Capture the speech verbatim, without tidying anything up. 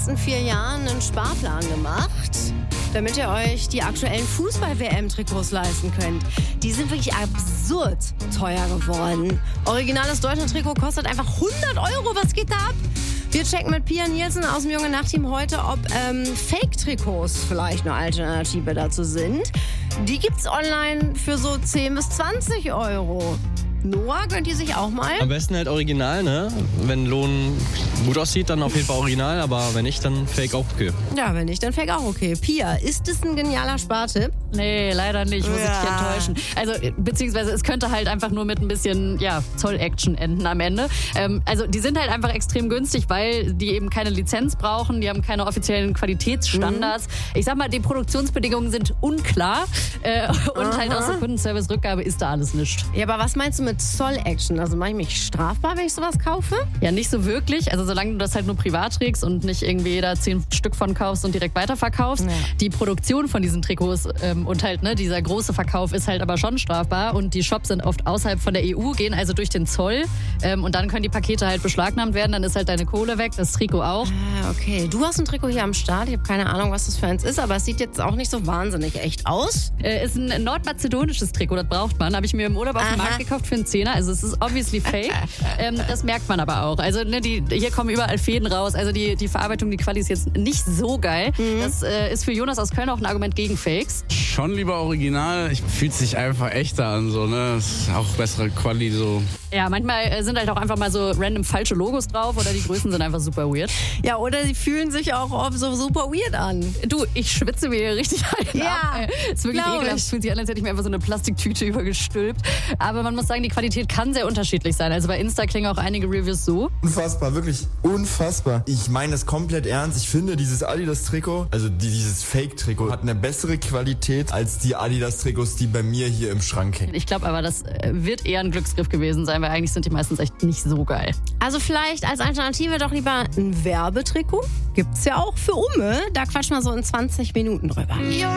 letzten vier Jahren einen Sparplan gemacht, damit ihr euch die aktuellen Fußball-W M-Trikots leisten könnt. Die sind wirklich absurd teuer geworden. Originales Deutschland-Trikot kostet einfach hundert Euro. Was geht da ab? Wir checken mit Pia Nielsen aus dem Junge Nacht-Team heute, ob ähm, Fake-Trikots vielleicht eine Alternative dazu sind. Die gibt's online für so zehn bis zwanzig Euro. Noah, gönnt ihr sich auch mal? Am besten halt original, ne? Wenn Lohn gut aussieht, dann auf jeden Fall original, aber wenn nicht, dann Fake auch okay. Ja, wenn nicht, dann Fake auch okay. Pia, ist das ein genialer Spartipp? Nee, leider nicht, muss Ja. ich dich enttäuschen. Also, beziehungsweise es könnte halt einfach nur mit ein bisschen, ja, Zoll-Action enden am Ende. Ähm, also, die sind halt einfach extrem günstig, weil die eben keine Lizenz brauchen, die haben keine offiziellen Qualitätsstandards. Mhm. Ich sag mal, die Produktionsbedingungen sind unklar äh, und Aha. halt außer Kundenservice-Rückgabe ist da alles nichts. Ja, aber was meinst du mit Zoll-Action? Also mache ich mich strafbar, wenn ich sowas kaufe? Ja, nicht so wirklich. Also solange du das halt nur privat trägst und nicht irgendwie jeder zehn Stück von kaufst und direkt weiterverkaufst. Ja. Die Produktion von diesen Trikots ähm, und halt ne, dieser große Verkauf ist halt aber schon strafbar. Und die Shops sind oft außerhalb von der E U, gehen also durch den Zoll. Ähm, und dann können die Pakete halt beschlagnahmt werden. Dann ist halt deine Kohle weg, das Trikot auch. Ah, okay. Du hast ein Trikot hier am Start. Ich habe keine Ahnung, was das für eins ist, aber es sieht jetzt auch nicht so wahnsinnig echt aus. Äh, ist ein nordmazedonisches Trikot, das braucht man. Habe ich mir im Urlaub auf dem Aha. Markt gekauft für einen Zehner. Also es ist obviously fake. ähm, das merkt man aber auch. Also ne, die, hier kommen überall Fäden raus. Also die, die Verarbeitung, die Quali ist jetzt nicht so geil. Mhm. Das äh, ist für Jonas aus Köln auch ein Argument gegen Fakes. Schon lieber original. Ich fühlt sich einfach echter an, so, ne? Das ist auch bessere Quali, so. Ja, manchmal äh, sind halt auch einfach mal so random falsche Logos drauf oder die Größen sind einfach super weird. Ja, oder sie fühlen sich auch oft so super weird an. Du, ich schwitze mir hier richtig einen Ja, ab. ey. Ist wirklich glaub ekelhaft. ich. Es fühlt sich an, als hätte ich mir einfach so eine Plastiktüte übergestülpt. Aber man muss sagen, die Qualität kann sehr unterschiedlich sein. Also bei Insta klingen auch einige Reviews so. Unfassbar, wirklich unfassbar. Ich meine das komplett ernst. Ich finde, dieses Adidas-Trikot, also die, dieses Fake-Trikot, hat eine bessere Qualität als die Adidas-Trikots, die bei mir hier im Schrank hängen. Ich glaube aber, das äh, wird eher ein Glücksgriff gewesen sein, weil eigentlich sind die meistens echt nicht so geil. Also vielleicht als Alternative doch lieber ein Werbetrikot. Gibt's ja auch für Umme. Da quatschen wir so in zwanzig Minuten drüber.